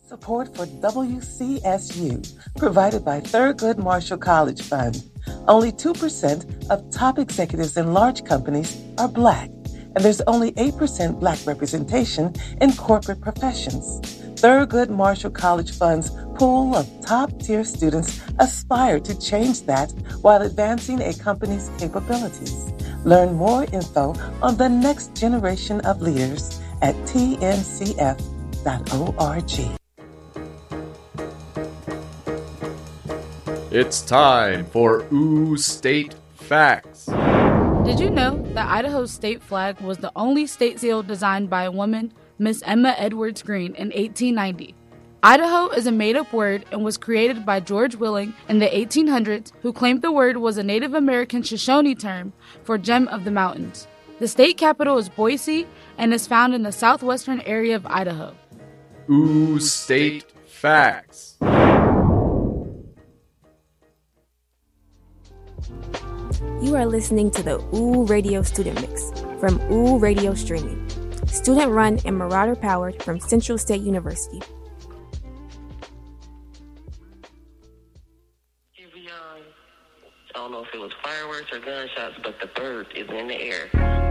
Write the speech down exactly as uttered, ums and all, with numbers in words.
Support for W C S U, provided by Thurgood Marshall College Fund. Only two percent of top executives in large companies are Black, and there's only eight percent Black representation in corporate professions. Thurgood Marshall College Fund's pool of top-tier students aspire to change that while advancing a company's capabilities. Learn more info on the next generation of leaders at T N C F dot org. It's time for Ooh State Facts. Did you know that Idaho's state flag was the only state seal designed by a woman, Miss Emma Edwards Green, in eighteen ninety? Idaho is a made-up word and was created by George Willing in the eighteen hundreds, who claimed the word was a Native American Shoshone term for gem of the mountains. The state capital is Boise and is found in the southwestern area of Idaho. Ooh State Facts. You are listening to the Ooh Radio Student Mix from Ooh Radio Streaming, student-run and Marauder-powered from Central State University. I don't know if it was fireworks or gunshots, but the bird is in the air.